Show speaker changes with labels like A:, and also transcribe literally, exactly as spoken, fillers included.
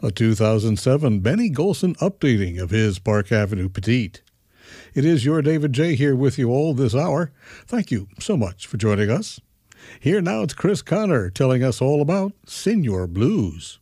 A: a two thousand seven Benny Golson updating of his Park Avenue Petite. It is your David J. here with you all this hour. Thank you so much for joining us. Here now it's Chris Connor telling us all about Senior Blues.